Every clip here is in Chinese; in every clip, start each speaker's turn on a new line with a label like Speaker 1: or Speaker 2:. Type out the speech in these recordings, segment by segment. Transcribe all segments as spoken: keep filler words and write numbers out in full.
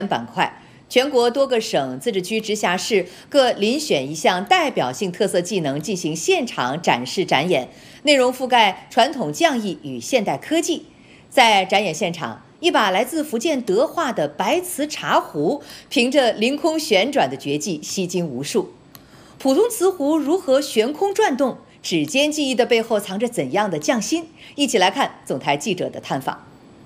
Speaker 1: 板块，全国多个省、自治区、直辖市各遴选一项代表性特色技能进行现场展示展演，内容覆盖传统匠艺与现代科技。在展演现场，一把来自福建德化的白瓷茶壶，凭着凌空旋转的绝技吸睛无数。普通瓷壶如何悬空转动？指尖技艺的背后藏着怎样的匠心？一起来看总台记者的探访。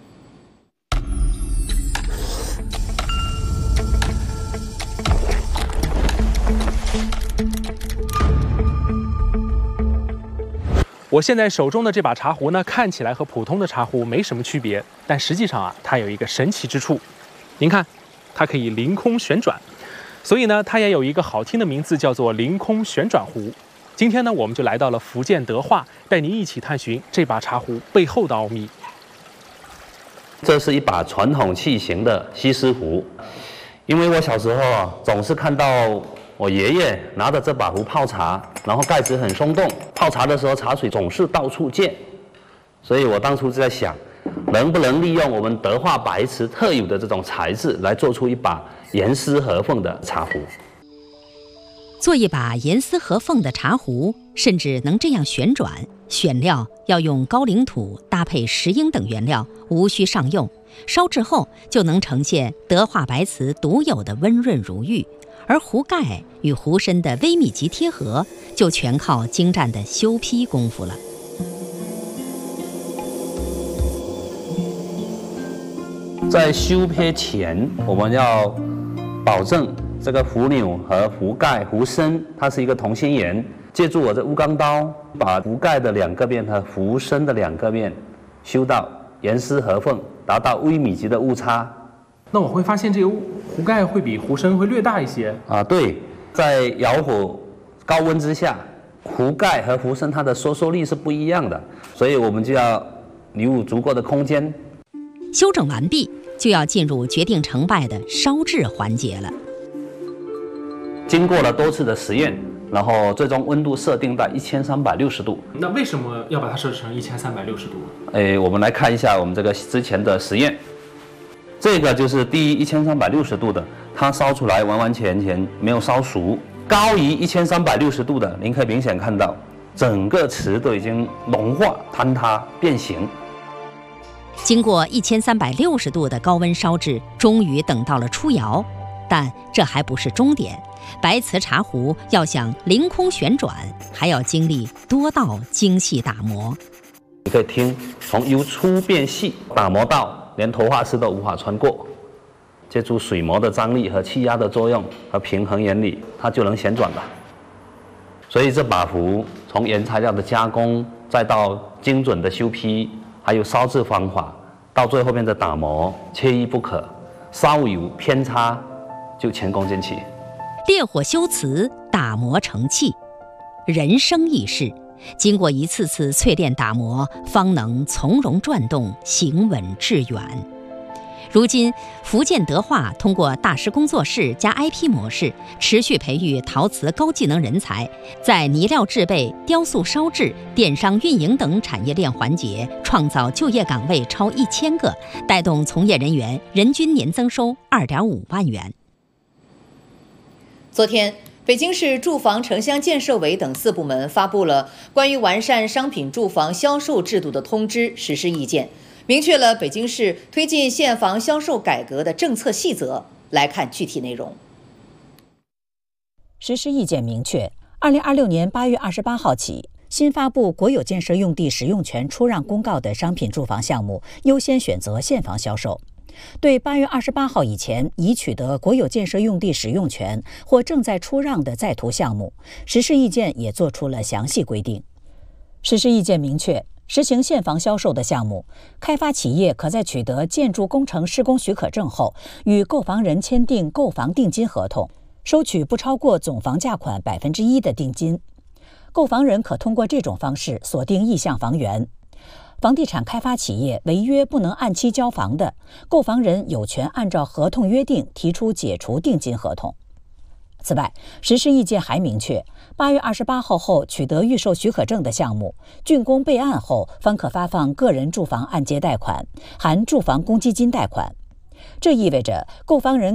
Speaker 2: 我现在手中的这把茶壶呢，看起来和普通的茶壶没什么区别，但实际上啊，它有一个神奇之处。您看，它可以凌空旋转，所以呢，它也有一个好听的名字，叫做凌空旋转壶。今天呢，我们就来到了福建德化，带您一起探寻这把茶壶背后的奥秘。
Speaker 3: 这是一把传统器型的西施壶，因为我小时候啊，总是看到我爷爷拿着这把壶泡茶，然后盖子很松动，泡茶的时候茶水总是到处溅，所以我当初就在想，能不能利用我们德化白瓷特有的这种材质，来做出一把严丝合缝的茶壶。
Speaker 4: 做一把严丝合缝的茶壶，甚至能这样旋转，选料要用高岭土搭配石英等原料，无需上釉，烧制后就能呈现德化白瓷独有的温润如玉。而壶盖与壶身的微密集贴合，就全靠精湛的修坯功夫了。
Speaker 3: 在修坯前，我们要保证这个壶钮和壶盖、壶身它是一个同心圆。借助我的钨钢刀，把壶盖的两个面和壶身的两个面修到严丝合缝，达到微米级的误差。
Speaker 2: 那我会发现这个壶盖会比壶身会略大一些
Speaker 3: 啊，对，在窑火高温之下，壶盖和壶身它的收缩力是不一样的，所以我们就要留有足够的空间。
Speaker 4: 修整完毕，就要进入决定成败的烧制环节了。
Speaker 3: 经过了多次的实验，然后最终温度设定在一千三百六十度。
Speaker 2: 那为什么要把它设置成一千三百六十度？
Speaker 3: 哎，我们来看一下我们这个之前的实验。这个就是第一一千三百六十度的，它烧出来完完全全没有烧熟。高于一千三百六十度的，您可以明显看到整个瓷都已经融化、坍塌、变形。
Speaker 4: 经过一千三百六十度的高温烧制，终于等到了出窑，但这还不是终点。白瓷茶壶要想凌空旋转，还要经历多道精细打磨。
Speaker 3: 你可以听，从由粗变细，打磨到连头发丝都无法穿过，借助水膜的张力和气压的作用和平衡原理，它就能旋转了。所以这把壶从原材料的加工，再到精准的修坯，还有烧制方法，到最后面的打磨，缺一不可。稍有偏差，就前功尽弃。
Speaker 4: 烈火修瓷，打磨成器，人生易事。经过一次次淬炼打磨，方能从容转动，行稳致远。如今，福建德化通过大师工作室加 I P 模式，持续培育陶瓷高技能人才，在泥料制备、雕塑烧制、电商运营等产业链环节，创造就业岗位超一千个，带动从业人员人均年增收二点五万元。
Speaker 1: 昨天，北京市住房城乡建设委等四部门发布了关于完善商品住房销售制度的通知实施意见，明确了北京市推进现房销售改革的政策细则。来看具体内容。
Speaker 5: 实施意见明确，二零二六年八月二十八号起，新发布国有建设用地使用权出让公告的商品住房项目，优先选择现房销售。对八月二十八号以前已取得国有建设用地使用权或正在出让的在途项目，实施意见也作出了详细规定。实施意见明确，实行现房销售的项目，开发企业可在取得建筑工程施工许可证后，与购房人签订购房定金合同，收取不超过总房价款百分之一的定金。购房人可通过这种方式锁定意向房源。房地产开发企业违约不能按期交房的，购房人有权按照合同约定提出解除定金合同。此外，实施意见还明确，八月二十八号后取得预售许可证的项目，竣工备案后方可发放个人住房按揭贷款，含住房公积金贷款。 这意味着购房人